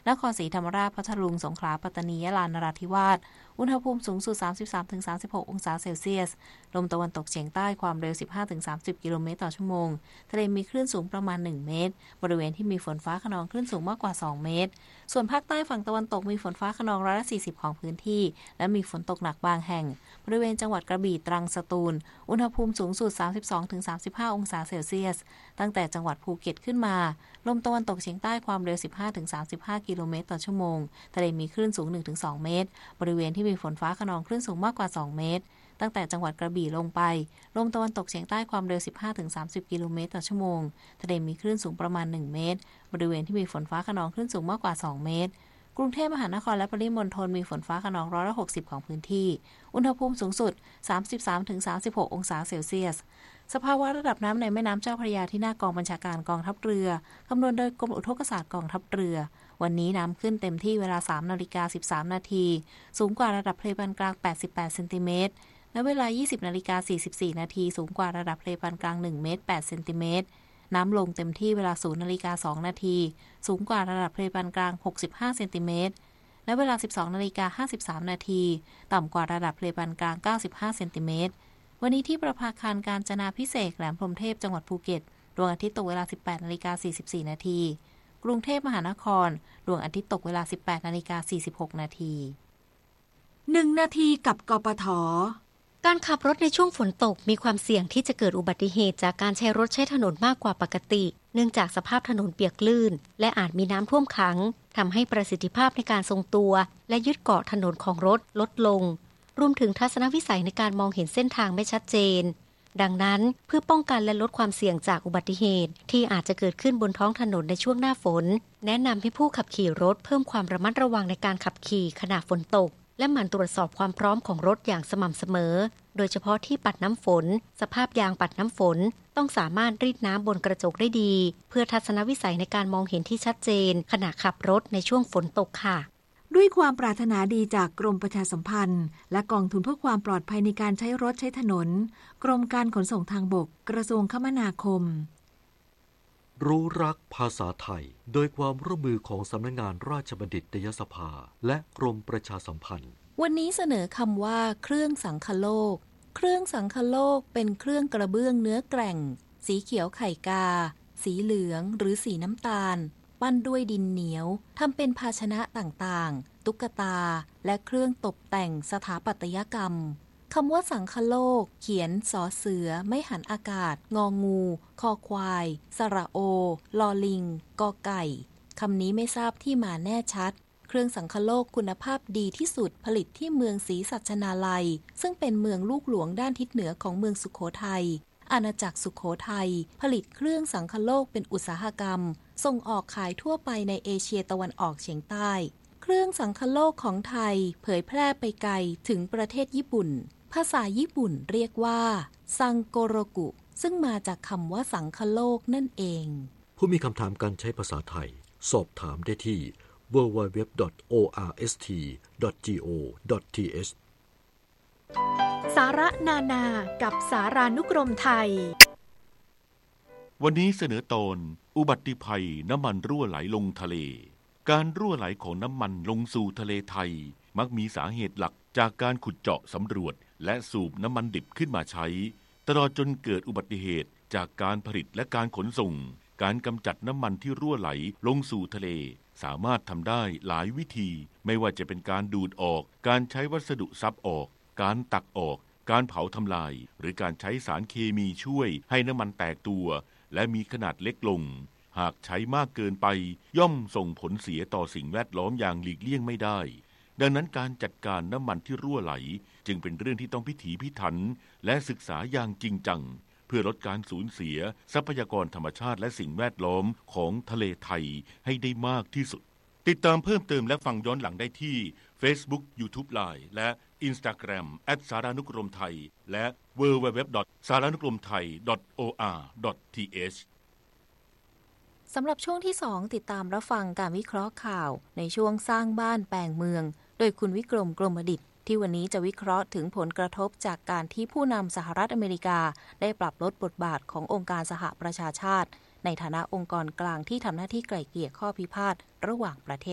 นครศรีธรรมราชพัทลุงสงขลาปัตตานียะลานราธิวาสอุณหภูมิสูงสุด 33-36 องศาเซลเซียสลมตะวันตกเฉียงใต้ความเร็ว 15-30 กิโลเมตรต่อชั่วโมงทะเลมีคลื่นสูงประมาณ1เมตรบริเวณที่มีฝนฟ้าคะนองคลื่นสูงมากกว่า2เมตรส่วนภาคใต้ฝั่งตะวันตกมีฝนฟ้าคะนอง140%ของพื้นที่และมีฝนตกหนักบางแห่งบริเวณจังหวัดกระบี่ตรังสตูลอุณหภูมิสูงสุด 32-35 องศาเซลเซียสตั้งแต่จังหวัดภูเก็ตขึ้นมาลมตะวันตกเฉียงใต้ความเร็ว 15-35 กิโลเมตรต่อชั่วโมงทะเลมีคลื่นสูง 1-2 เมตรบริเวณที่มีฝนฟ้าคะนองคลื่นสูงมากกว่า2เมตรตั้งแต่จังหวัดกระบี่ลงไปลมตะวันตกเฉียงใต้ความเร็ว 15-30 กิโลเมตรต่อชั่วโมงทะเลมีคลื่นสูงประมาณ1เมตรบริเวณที่มีฝนฟ้าคะนองคลื่นสูงมากกว่า2เมตรกรุงเทพมหานครและปริมณฑลมีฝนฟ้าคะนอง60%ของพื้นที่อุณหภูมิสูงสุด 33-36 องศาเซลเซียสสภาวะระดับน้ำในแม่น้ำเจ้าพระยาที่หน้ากองบัญชาการกองทัพเรือคำนวณโดยกรมอุทกศาสตร์กองทัพเรือวันนี้น้ำขึ้นเต็มที่เวลา 3:13 นาทีสูงกว่าระดับทะเลปานกลาง88เซนติเมตรและเวลา 20:44 นาทีสูงกว่าระดับทะเลปานกลาง1เมตร8เซนติเมตรน้ำลงเต็มที่เวลา 0:02 นาทีสูงกว่าระดับทะเลปานกลาง65เซนติเมตรและเวลา 12:53 นาทีต่ำกว่าระดับทะเลปานกลาง95เซนติเมตรวันนี้ที่ประภาคารกาญจนาภิเษกแหลมพรหมเทพจังหวัดภูเก็ตดวงอาทิตย์ตกเวลา 18:44 นาทีกรุงเทพมหานครดวงอาทิตย์ตกเวลา 18:46 นาที 1 นาทีกับกปท. การขับรถในช่วงฝนตกมีความเสี่ยงที่จะเกิดอุบัติเหตุจากการใช้รถใช้ถนนมากกว่าปกติเนื่องจากสภาพถนนเปียกลื่นและอาจมีน้ำท่วมขังทำให้ประสิทธิภาพในการทรงตัวและยึดเกาะถนนของรถลดลงรวมถึงทัศนวิสัยในการมองเห็นเส้นทางไม่ชัดเจนดังนั้นเพื่อป้องกันและลดความเสี่ยงจากอุบัติเหตุที่อาจจะเกิดขึ้นบนท้องถนนในช่วงหน้าฝนแนะนำให้ผู้ขับขี่รถเพิ่มความระมัดระวังในการขับขี่ขณะฝนตกและหมั่นตรวจสอบความพร้อมของรถอย่างสม่ำเสมอโดยเฉพาะที่ปัดน้ำฝนสภาพยางปัดน้ำฝนต้องสามารถรีดน้ำบนกระจกได้ดีเพื่อทัศนวิสัยในการมองเห็นที่ชัดเจนขณะขับรถในช่วงฝนตกค่ะด้วยความปรารถนาดีจากกรมประชาสัมพันธ์และกองทุนเพื่อความปลอดภัยในการใช้รถใช้ถนนกรมการขนส่งทางบกกระทรวงคมนาคมรู้รักภาษาไทยโดยความร่วมมือของสำนักงานราชบัณฑิตยสภาและกรมประชาสัมพันธ์วันนี้เสนอคำว่าเครื่องสังคโลกเครื่องสังคโลกเป็นเครื่องกระเบื้องเนื้อแกร่งสีเขียวไข่กาสีเหลืองหรือสีน้ำตาลปั้นด้วยดินเหนียวทำเป็นภาชนะต่างๆตุ๊กตาและเครื่องตกแต่งสถาปัตยกรรมคำว่าสังคโลกเขียนสอเสือไม่หันอากาศงองูคอควายสระโอลอลิงกอไก่คำนี้ไม่ทราบที่มาแน่ชัดเครื่องสังคโลกคุณภาพดีที่สุดผลิตที่เมืองศรีสัชนาลัยซึ่งเป็นเมืองลูกหลวงด้านทิศเหนือของเมืองสุโขทัยอาณาจักรสุโขทัยผลิตเครื่องสังคโลกเป็นอุตสาหกรรมส่งออกขายทั่วไปในเอเชียตะวันออกเฉียงใต้เครื่องสังคโลกของไทยเผยแพร่ไปไกลถึงประเทศญี่ปุ่นภาษาญี่ปุ่นเรียกว่าซังโกโรกุซึ่งมาจากคำว่าสังคโลกนั่นเองผู้มีคำถามการใช้ภาษาไทยสอบถามได้ที่ www.orst.go.th สาระนานากับสารานุกรมไทยวันนี้เสนอตอนอุบัติภัยน้ำมันรั่วไหลลงทะเลการรั่วไหลของน้ำมันลงสู่ทะเลไทยมักมีสาเหตุหลักจากการขุดเจาะสำรวจและสูบน้ำมันดิบขึ้นมาใช้ตลอดจนเกิดอุบัติเหตุจากการผลิตและการขนส่งการกำจัดน้ำมันที่รั่วไหลลงสู่ทะเลสามารถทำได้หลายวิธีไม่ว่าจะเป็นการดูดออกการใช้วัสดุซับออกการตักออกการเผาทำลายหรือการใช้สารเคมีช่วยให้น้ำมันแตกตัวและมีขนาดเล็กลงหากใช้มากเกินไปย่อมส่งผลเสียต่อสิ่งแวดล้อมอย่างหลีกเลี่ยงไม่ได้ดังนั้นการจัดการน้ำมันที่รั่วไหลจึงเป็นเรื่องที่ต้องพิถีพิถันและศึกษาอย่างจริงจังเพื่อลดการสูญเสียทรัพยากรธรรมชาติและสิ่งแวดล้อมของทะเลไทยให้ได้มากที่สุดติดตามเพิ่มเติมและฟังย้อนหลังได้ที่ Facebook YouTube Line และ Instagram @saranukromthai และ www.saranukromthai.or.th สำหรับช่วงที่ 2 ติดตามรับฟังการวิเคราะห์ข่าวในช่วงสร้างบ้านแปลงเมืองโดยคุณวิกรมกรมดิษฐ์ที่วันนี้จะวิเคราะห์ถึงผลกระทบจากการที่ผู้นำสหรัฐอเมริกาได้ปรับลดบทบาทขององค์การสหประชาชาติในฐานะองค์กรกลางที่ทำหน้าที่ไกล่เกลี่ยข้อพิพาทระหว่างประเทศ